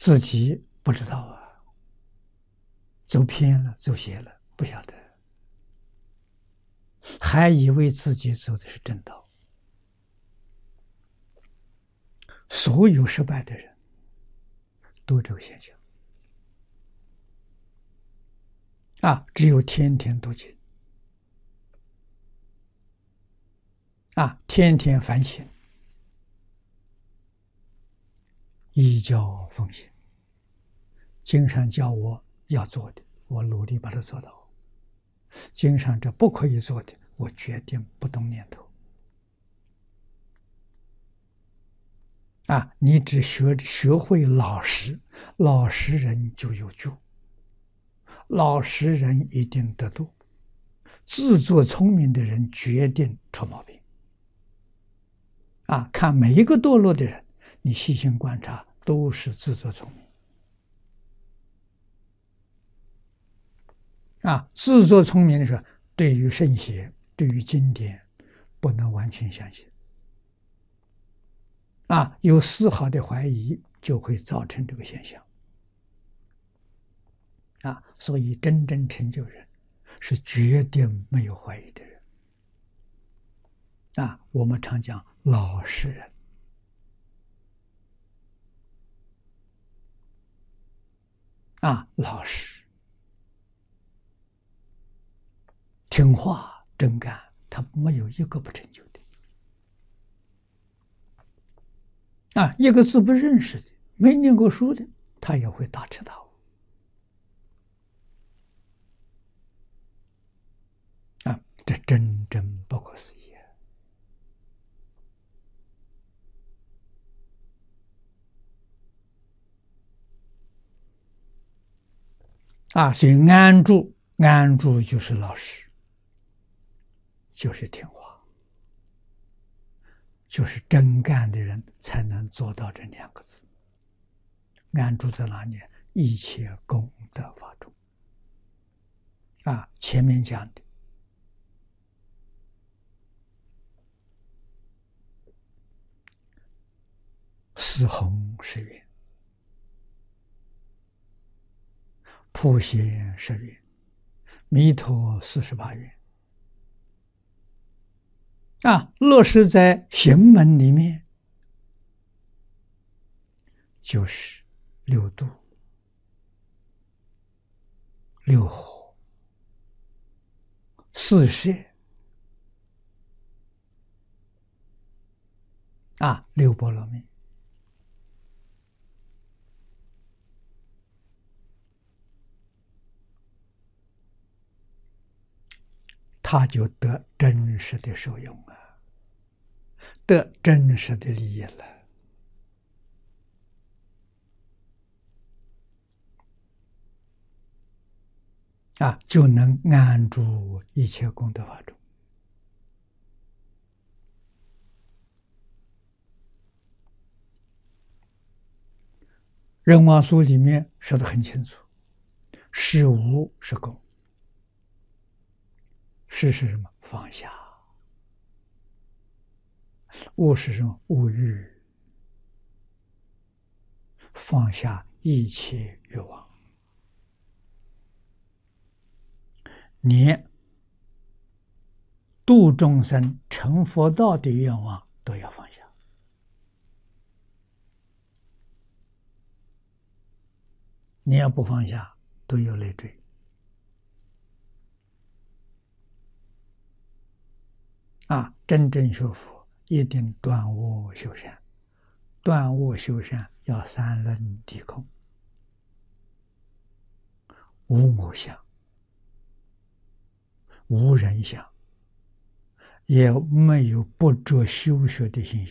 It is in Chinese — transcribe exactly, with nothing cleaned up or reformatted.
自己不知道啊，走偏了，走邪了，不晓得，还以为自己走的是正道。所有失败的人都这个现象啊，只有天天读经啊，天天反省，依教奉行。经上叫我要做的，我努力把它做到；经上这不可以做的，我决定不动念头。啊，你只学学会老实，老实人就有救，老实人一定得度，自作聪明的人决定出毛病。啊，看每一个堕落的人，你细心观察，都是自作聪明。啊，自作聪明的时候，对于圣贤，对于经典，不能完全相信。啊，有丝毫的怀疑，就会造成这个现象。啊，所以真正成就人，是绝对没有怀疑的人。啊，我们常讲老实人。啊，老实、听话、真干，他没有一个不成就的。啊，一个字不认识的，没念过书的，他也会大彻大悟。啊，这真正不可思议。啊，所以安住，安住就是老实，就是听话，就是真干的人才能做到这两个字。安住在哪里？一切功德法中。啊，前面讲的四弘誓愿，普贤十愿，弥陀四十八愿。啊，落实在行门里面，就是六度、六火、四摄，啊，六波罗蜜。他就得真实的受用啊，得真实的利益了。啊，就能安住一切功德法中。任王书里面说得很清楚，是无是功。是是什么？放下。无是什么？无欲。放下一切欲望，连度众生成佛道的愿望都要放下。你要不放下，都有累赘。啊，真正学佛一定断恶修善，断恶修善要三轮体空，无我相，无人相，也没有不着修学的心性。